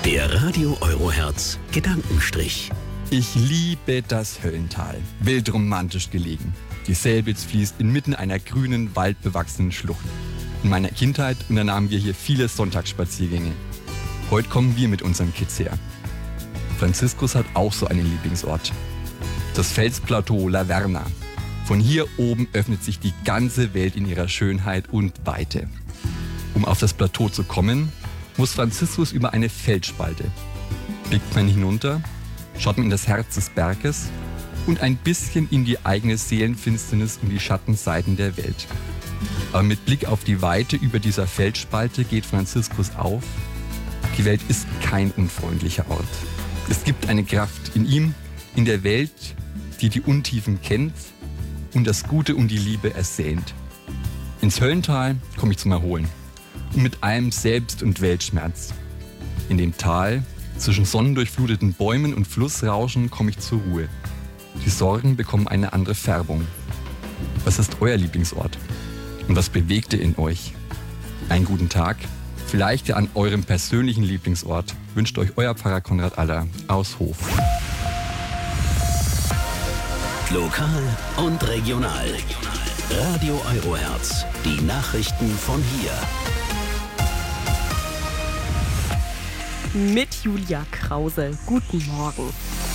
Der Radio Eurohertz Gedankenstrich. Ich liebe das Höllental, wildromantisch gelegen. Die Selbitz fließt inmitten einer grünen, waldbewachsenen Schlucht. In meiner Kindheit unternahmen wir hier viele Sonntagsspaziergänge. Heute kommen wir mit unseren Kids her. Franziskus hat auch so einen Lieblingsort. Das Felsplateau La Verna. Von hier oben öffnet sich die ganze Welt in ihrer Schönheit und Weite. Um auf das Plateau zu kommen, muss Franziskus über eine Felsspalte. Blickt man hinunter, schaut man in das Herz des Berges und ein bisschen in die eigene Seelenfinsternis und die Schattenseiten der Welt. Aber mit Blick auf die Weite über dieser Felsspalte geht Franziskus auf: Die Welt ist kein unfreundlicher Ort. Es gibt eine Kraft in ihm, in der Welt, die die Untiefen kennt und das Gute und die Liebe ersehnt. Ins Höllental komme ich zum Erholen und mit allem Selbst- und Weltschmerz. In dem Tal, zwischen sonnendurchfluteten Bäumen und Flussrauschen, komme ich zur Ruhe. Die Sorgen bekommen eine andere Färbung. Was ist euer Lieblingsort? Und was bewegte in euch? Einen guten Tag, vielleicht an eurem persönlichen Lieblingsort, wünscht euch euer Pfarrer Konrad Aller aus Hof. Lokal und regional. Radio Eurohertz. Die Nachrichten von hier. Mit Julia Krause. Guten Morgen.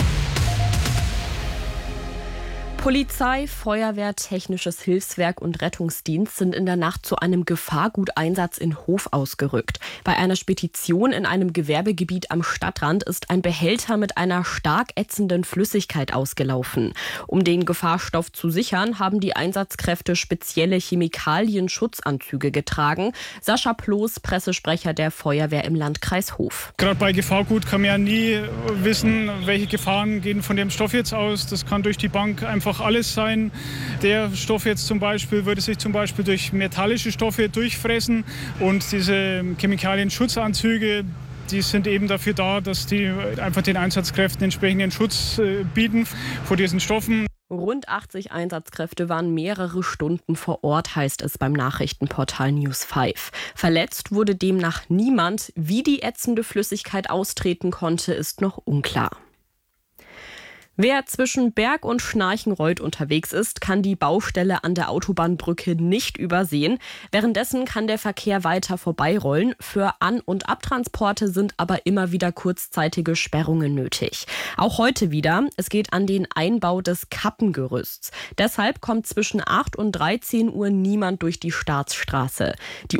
Polizei, Feuerwehr, Technisches Hilfswerk und Rettungsdienst sind in der Nacht zu einem Gefahrguteinsatz in Hof ausgerückt. Bei einer Spedition in einem Gewerbegebiet am Stadtrand ist ein Behälter mit einer stark ätzenden Flüssigkeit ausgelaufen. Um den Gefahrstoff zu sichern, haben die Einsatzkräfte spezielle Chemikalien-Schutzanzüge getragen. Sascha Ploß, Pressesprecher der Feuerwehr im Landkreis Hof. Gerade bei Gefahrgut kann man ja nie wissen, welche Gefahren gehen von dem Stoff jetzt aus. Das kann durch die Bank einfach alles sein. Der Stoff jetzt zum Beispiel würde sich zum Beispiel durch metallische Stoffe durchfressen, und diese Chemikalien-Schutzanzüge, die sind eben dafür da, dass die einfach den Einsatzkräften entsprechenden Schutz bieten vor diesen Stoffen. Rund 80 Einsatzkräfte waren mehrere Stunden vor Ort, heißt es beim Nachrichtenportal News 5. Verletzt wurde demnach niemand. Wie die ätzende Flüssigkeit austreten konnte, ist noch unklar. Wer zwischen Berg und Schnarchenreuth unterwegs ist, kann die Baustelle an der Autobahnbrücke nicht übersehen. Währenddessen kann der Verkehr weiter vorbeirollen. Für An- und Abtransporte sind aber immer wieder kurzzeitige Sperrungen nötig. Auch heute wieder. Es geht an den Einbau des Kappengerüsts. Deshalb kommt zwischen 8 und 13 Uhr niemand durch die Staatsstraße. Die